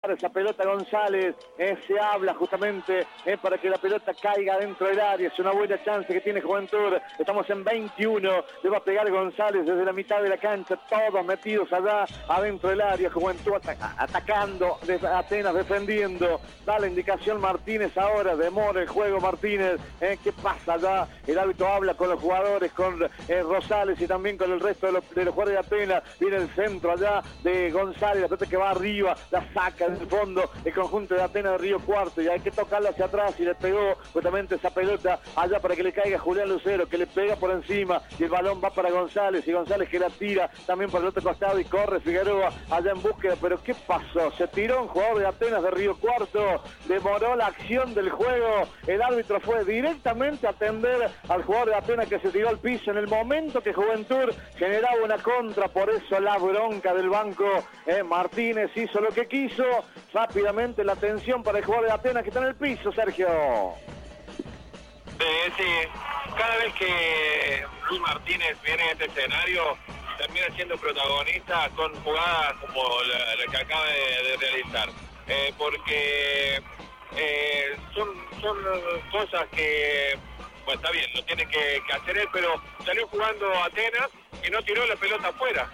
esa pelota González, se habla justamente para que la pelota caiga dentro del área, es una buena chance que tiene Juventud, estamos en 21, le va a pegar González desde la mitad de la cancha, todos metidos allá adentro del área, Juventud atacando, Atenas defendiendo, da la indicación Martínez ahora, demora el juego Martínez, ¿qué pasa allá? El árbitro habla con los jugadores, con Rosales y también con el resto de los jugadores de Atenas, viene el centro allá de González, la pelota que va arriba, la saca del fondo el conjunto de Atenas de Río Cuarto y hay que tocarla hacia atrás y le pegó justamente esa pelota allá para que le caiga Julián Lucero, que le pega por encima y el balón va para González y González que la tira también por el otro costado y corre Figueroa allá en búsqueda, pero ¿qué pasó? Se tiró un jugador de Atenas de Río Cuarto, demoró la acción del juego, el árbitro fue directamente a atender al jugador de Atenas que se tiró al piso en el momento que Juventud generaba una contra, por eso la bronca del banco. Martínez hizo lo que quiso, rápidamente la atención para el jugador de Atenas que está en el piso, Sergio. Sí, cada vez que Luis Martínez viene a este escenario termina siendo protagonista con jugadas como la que acaba de realizar, porque son cosas que, bueno, está bien, lo tiene que hacer él, pero salió jugando Atenas y no tiró la pelota afuera.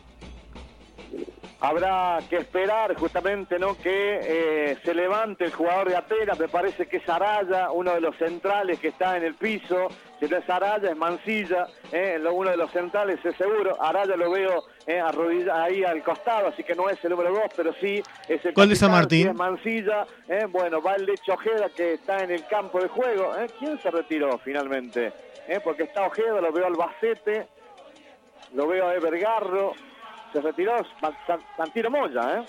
Habrá que esperar justamente, ¿no?, que se levante el jugador de Atenas. Me parece que es Araya, uno de los centrales que está en el piso. Si no es Araya, es Mancilla, uno de los centrales es seguro. Araya lo veo arrodillado ahí al costado, así que no es el número 2, pero sí es el gol de San Martín. Sí es Mancilla. Bueno, va el Lecho Ojeda que está en el campo de juego. ¿Quién se retiró finalmente? Porque está Ojeda, lo veo Albacete, lo veo a Evergarro. Se retiró Santino Moya,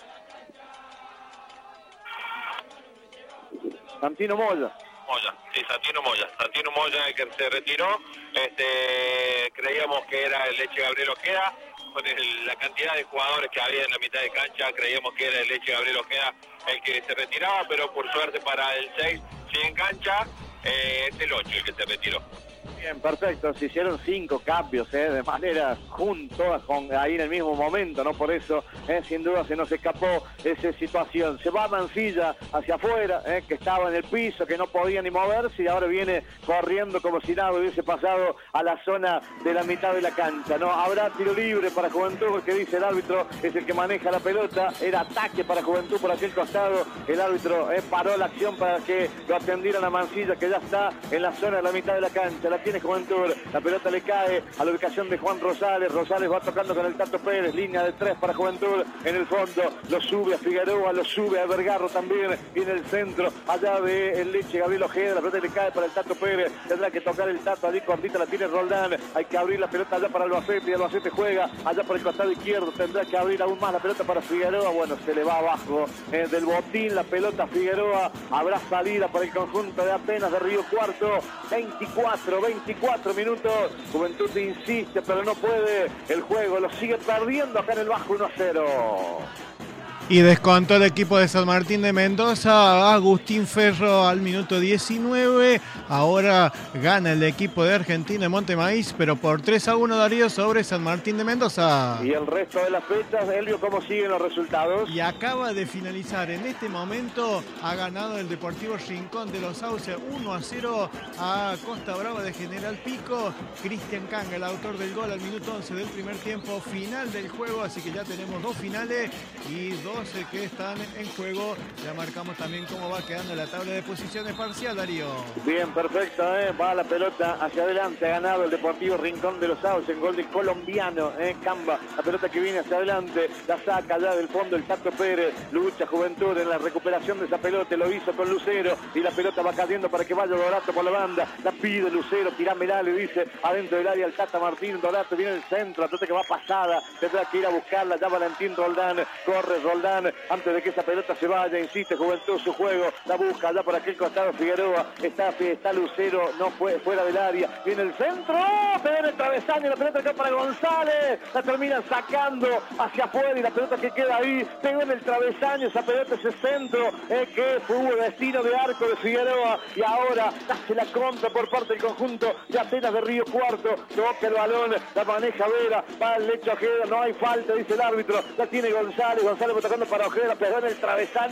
Santino Moya. Santino Moya el que se retiró. Creíamos que era el Leche Gabriel Ojeda. Con la cantidad de jugadores que había en la mitad de cancha, creíamos que era el Leche Gabriel Ojeda el que se retiraba, pero por suerte para el 6 sigue en cancha, es el 8 el que se retiró. Bien, perfecto, se hicieron 5 cambios, de manera juntos, ahí en el mismo momento, ¿no? Por eso, sin duda se nos escapó esa situación. Se va Mancilla hacia afuera, que estaba en el piso, que no podía ni moverse y ahora viene corriendo como si nada hubiese pasado a la zona de la mitad de la cancha, ¿no? Habrá tiro libre para Juventud, porque dice el árbitro, es el que maneja la pelota, era ataque para Juventud por aquel costado, el árbitro paró la acción para que lo atendieran a Mancilla, que ya está en la zona de la mitad de la cancha, la tiene Juventud, la pelota le cae a la ubicación de Juan Rosales va tocando con el Tato Pérez, línea de 3 para Juventud, en el fondo lo sube a Figueroa, lo sube a Vergarro también, viene el centro, allá de el Leche Gabriel Ojeda, la pelota le cae para el Tato Pérez, tendrá que tocar el Tato, allí cortita la tiene Roldán, hay que abrir la pelota allá para Albacete, y Albacete juega allá por el costado izquierdo, tendrá que abrir aún más la pelota para Figueroa, bueno, se le va abajo del botín la pelota a Figueroa, habrá salida para el conjunto de Atenas de Río Cuarto, 24 minutos, Juventud insiste pero no puede, el juego lo sigue perdiendo acá en el bajo 1-0. Y descontó el equipo de San Martín de Mendoza, Agustín Ferro al minuto 19. Ahora gana el equipo de Argentina en Montemaíz, pero por 3-1 Darío sobre San Martín de Mendoza. Y el resto de las fechas, Elvio, ¿cómo siguen los resultados? Y acaba de finalizar en este momento, ha ganado el Deportivo Rincón de los Sauces 1-0 a Costa Brava de General Pico. Cristian Canga, el autor del gol al minuto 11 del primer tiempo, final del juego, así que ya tenemos 2 finales y 12 que están en juego. Ya marcamos también cómo va quedando la tabla de posiciones parcial, Darío. Bien, perfecto, va la pelota hacia adelante, ha ganado el Deportivo Rincón de los Sauces, en gol del colombiano, Camba, la pelota que viene hacia adelante, la saca allá del fondo el Tato Pérez, lucha Juventud en la recuperación de esa pelota, lo hizo con Lucero, y la pelota va cayendo para que vaya Dorato por la banda, la pide Lucero, tirámela, le dice, adentro del área el Tata Martín, Dorato viene el centro, la pelota que va pasada, tendrá que ir a buscarla, ya Valentín Roldán, corre Roldán, antes de que esa pelota se vaya, insiste Juventud su juego, la busca allá por aquel costado Figueroa, está Lucero, no fue fuera del área, viene el centro, pega en el travesaño, la pelota acá para González, la terminan sacando hacia afuera y la pelota que queda ahí, pegó en el travesaño, esa pelota, ese centro, que hubo destino de arco de Figueroa, y ahora hace la contra por parte del conjunto de Atenas de Río Cuarto, toca el balón, la maneja Vera, va al Lecho Ojeda, no hay falta, dice el árbitro, la tiene González va tocando para Ojeda, pegó en el travesaño.